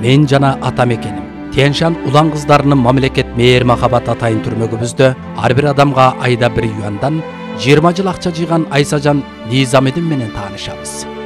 мен жана атамекеним Тянь-Шань улан кыздарынын мамлекет мээр махабат атайын түрмөгүбүздө ар бир адамга айда 1 юандан 20 жыл акча жыйган Айсажан Низамидин менен таанышабыз.